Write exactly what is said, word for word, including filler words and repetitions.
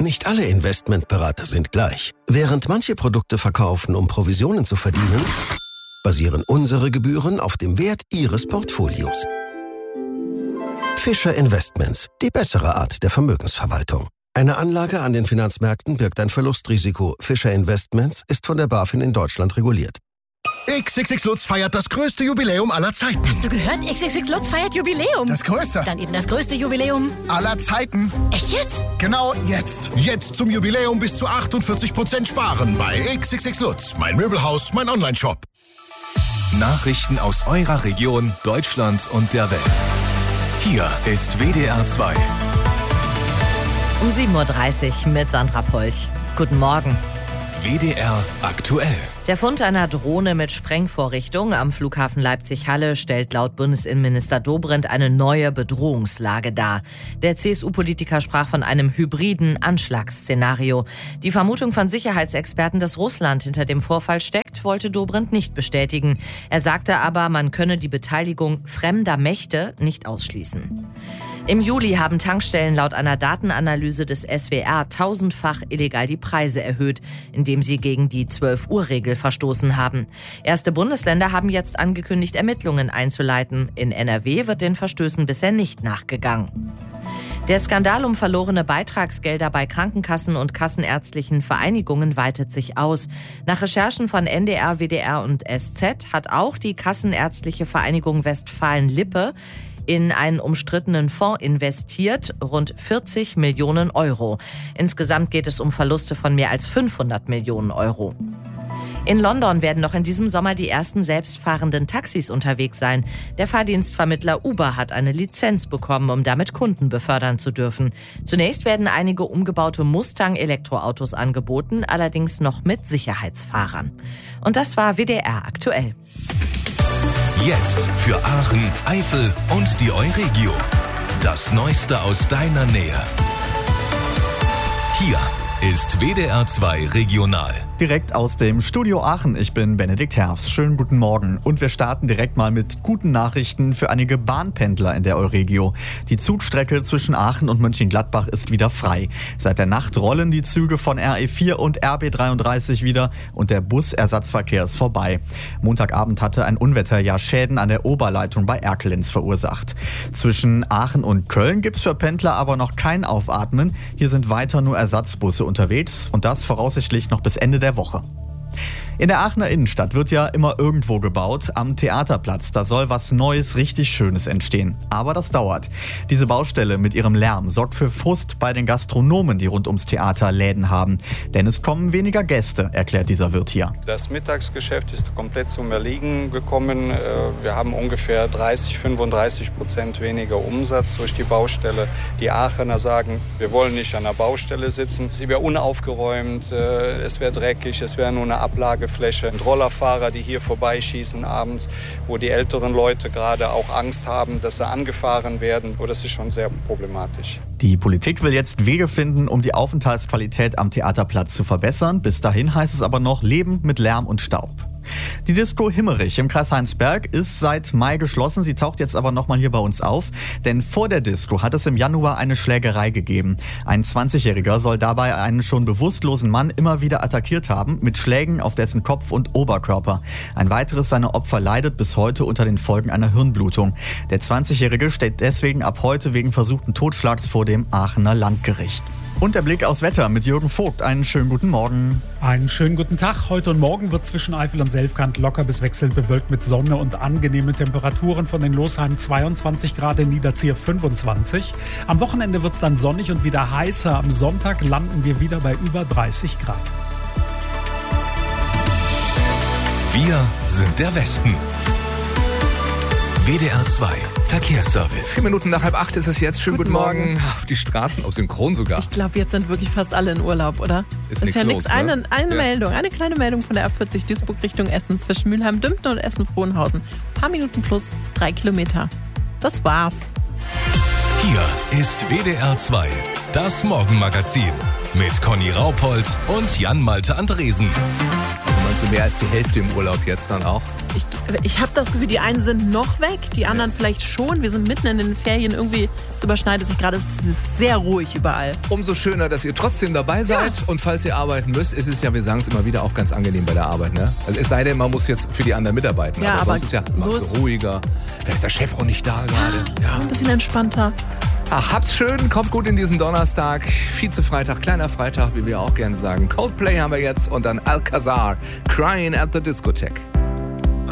Nicht alle Investmentberater sind gleich. Während manche Produkte verkaufen, um Provisionen zu verdienen, basieren unsere Gebühren auf dem Wert Ihres Portfolios. Fischer Investments, die bessere Art der Vermögensverwaltung. Eine Anlage an den Finanzmärkten birgt ein Verlustrisiko. Fischer Investments ist von der BaFin in Deutschland reguliert. X X X Lutz feiert das größte Jubiläum aller Zeiten. Hast du gehört? X X X Lutz feiert Jubiläum. Das größte. Dann eben das größte Jubiläum aller Zeiten. Echt jetzt? Genau jetzt. Jetzt zum Jubiläum bis zu achtundvierzig Prozent sparen bei X X X Lutz. Mein Möbelhaus, mein Onlineshop. Nachrichten aus eurer Region, Deutschland und der Welt. Hier ist W D R zwei. Um sieben Uhr dreißig mit Sandra Polch. Guten Morgen. W D R aktuell. Der Fund einer Drohne mit Sprengvorrichtung am Flughafen Leipzig-Halle stellt laut Bundesinnenminister Dobrindt eine neue Bedrohungslage dar. Der C S U-Politiker sprach von einem hybriden Anschlagsszenario. Die Vermutung von Sicherheitsexperten, dass Russland hinter dem Vorfall steckt, wollte Dobrindt nicht bestätigen. Er sagte aber, man könne die Beteiligung fremder Mächte nicht ausschließen. Im Juli haben Tankstellen laut einer Datenanalyse des S W R tausendfach illegal die Preise erhöht, indem sie gegen die zwölf-Uhr-Regel verstoßen haben. Erste Bundesländer haben jetzt angekündigt, Ermittlungen einzuleiten. In N R W wird den Verstößen bisher nicht nachgegangen. Der Skandal um verlorene Beitragsgelder bei Krankenkassen und kassenärztlichen Vereinigungen weitet sich aus. Nach Recherchen von N D R, W D R und S Z hat auch die Kassenärztliche Vereinigung Westfalen-Lippe in einen umstrittenen Fonds investiert, rund vierzig Millionen Euro. Insgesamt geht es um Verluste von mehr als fünfhundert Millionen Euro. In London werden noch in diesem Sommer die ersten selbstfahrenden Taxis unterwegs sein. Der Fahrdienstvermittler Uber hat eine Lizenz bekommen, um damit Kunden befördern zu dürfen. Zunächst werden einige umgebaute Mustang-Elektroautos angeboten, allerdings noch mit Sicherheitsfahrern. Und das war W D R aktuell. Jetzt für Aachen, Eifel und die Euregio. Das Neueste aus deiner Nähe. Hier ist W D R zwei Regional. Direkt aus dem Studio Aachen, ich bin Benedikt Herfs. Schönen guten Morgen. Und wir starten direkt mal mit guten Nachrichten für einige Bahnpendler in der Euregio. Die Zugstrecke zwischen Aachen und Mönchengladbach ist wieder frei. Seit der Nacht rollen die Züge von R E vier und R B dreiunddreißig wieder und der Busersatzverkehr ist vorbei. Montagabend hatte ein Unwetter ja Schäden an der Oberleitung bei Erkelenz verursacht. Zwischen Aachen und Köln gibt es für Pendler aber noch kein Aufatmen. Hier sind weiter nur Ersatzbusse unterwegs und das voraussichtlich noch bis Ende der Woche. In der Aachener Innenstadt wird ja immer irgendwo gebaut. Am Theaterplatz, da soll was Neues, richtig Schönes entstehen. Aber das dauert. Diese Baustelle mit ihrem Lärm sorgt für Frust bei den Gastronomen, die rund ums Theater Läden haben. Denn es kommen weniger Gäste, erklärt dieser Wirt hier. Das Mittagsgeschäft ist komplett zum Erliegen gekommen. Wir haben ungefähr dreißig, fünfunddreißig Prozent weniger Umsatz durch die Baustelle. Die Aachener sagen, wir wollen nicht an der Baustelle sitzen. Sie wäre unaufgeräumt, es wäre dreckig, es wäre nur eine Ablage. Fläche. Und Rollerfahrer, die hier vorbeischießen abends, wo die älteren Leute gerade auch Angst haben, dass sie angefahren werden. Oh, das ist schon sehr problematisch. Die Politik will jetzt Wege finden, um die Aufenthaltsqualität am Theaterplatz zu verbessern. Bis dahin heißt es aber noch Leben mit Lärm und Staub. Die Disco Himmerich im Kreis Heinsberg ist seit Mai geschlossen. Sie taucht jetzt aber nochmal hier bei uns auf. Denn vor der Disco hat es im Januar eine Schlägerei gegeben. Ein zwanzigjähriger soll dabei einen schon bewusstlosen Mann immer wieder attackiert haben, mit Schlägen auf dessen Kopf und Oberkörper. Ein weiteres seiner Opfer leidet bis heute unter den Folgen einer Hirnblutung. Der zwanzigjährige steht deswegen ab heute wegen versuchten Totschlags vor dem Aachener Landgericht. Und der Blick aufs Wetter mit Jürgen Vogt. Einen schönen guten Morgen. Einen schönen guten Tag. Heute und morgen wird zwischen Eifel und Selfkant locker bis wechselnd bewölkt mit Sonne und angenehme Temperaturen von den Losheim zweiundzwanzig Grad, in Niederzier fünfundzwanzig. Am Wochenende wird es dann sonnig und wieder heißer. Am Sonntag landen wir wieder bei über dreißig Grad. Wir sind der Westen. W D R zwei Verkehrsservice. Vier Minuten nach halb acht ist es jetzt. Schönen guten, guten Morgen. Morgen. Auf die Straßen aus Synchron sogar. Ich glaube, jetzt sind wirklich fast alle in Urlaub, oder? Ist, ist nichts ja los, eine, ne? eine ja. Meldung, eine kleine Meldung von der A vierzig Duisburg Richtung Essen zwischen Mülheim-Dümpten und Essen-Frohnhausen. Ein paar Minuten plus drei Kilometer. Das war's. Hier ist W D R zwei, das Morgenmagazin mit Conny Raupold und Jan Malte Andresen. sagen, so mehr als die Hälfte im Urlaub jetzt dann auch. Ich, ich habe das Gefühl, die einen sind noch weg, die anderen ja. vielleicht schon. Wir sind mitten in den Ferien. Irgendwie, es überschneidet sich gerade. Es ist sehr ruhig überall. Umso schöner, dass ihr trotzdem dabei seid. Ja. Und falls ihr arbeiten müsst, ist es ja, wir sagen es immer wieder, auch ganz angenehm bei der Arbeit. Ne? Also es sei denn, man muss jetzt für die anderen mitarbeiten. Ja, aber, aber sonst ist ja so ist ruhiger. Vielleicht ist der Chef auch nicht da gerade. Ja, ein bisschen entspannter. Ach, habt's schön, kommt gut in diesen Donnerstag. Vize-Freitag, kleiner Freitag, wie wir auch gerne sagen. Coldplay haben wir jetzt und dann Alcazar, Crying at the Discotheque.